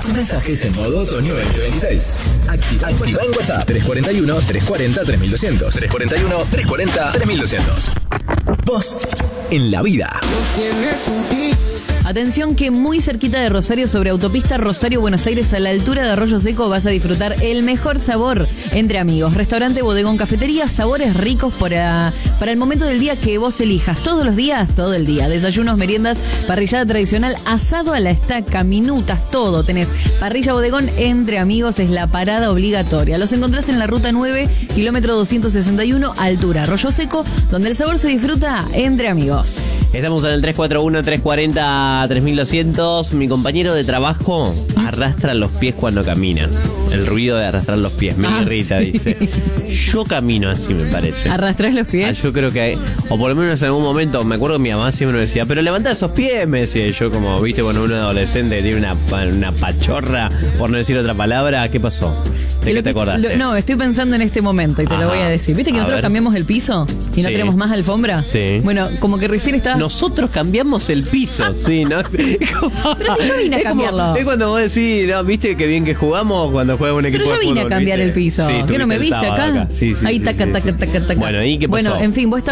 Mensajes en modo otoño 2026. Activa en WhatsApp 341-340-3200. 341-340-3200. Vos en la vida. Atención que muy cerquita de Rosario, sobre autopista Rosario-Buenos Aires, a la altura de Arroyo Seco, vas a disfrutar el mejor sabor entre amigos. Restaurante, bodegón, cafetería, sabores ricos para el momento del día que vos elijas. Todos los días, todo el día. Desayunos, meriendas, parrillada tradicional, asado a la estaca, minutas, todo. Tenés parrilla, bodegón, entre amigos, es la parada obligatoria. Los encontrás en la ruta 9, kilómetro 261, altura Arroyo Seco, donde el sabor se disfruta entre amigos. Estamos en el 341-340-3200. Mi compañero de trabajo arrastra los pies cuando camina. El ruido de arrastrar los pies me irrita, sí. Dice. Yo camino así, me parece. ¿Arrastrás los pies? Yo creo que, o por lo menos en algún momento, me acuerdo que mi mamá siempre me decía, pero levanta esos pies, me decía. Yo como, viste, cuando uno adolescente tiene una pachorra, por no decir otra palabra, ¿qué pasó? ¿De qué te acordaste? No, estoy pensando en este momento y te lo voy a decir. ¿Viste que nosotros cambiamos el piso y no tenemos más alfombra? Sí. Bueno, como que recién estaba... Nosotros cambiamos el piso, sí, ¿no? Pero si yo vine a cambiarlo. Es cuando vos decís, no, viste qué bien que jugamos cuando juega un equipo de fútbol. Pero yo vine a cambiar el piso. Sí, ¿Qué no me viste acá? Sí, ahí, taca. Bueno, ¿y qué pasó? Bueno, en fin, vos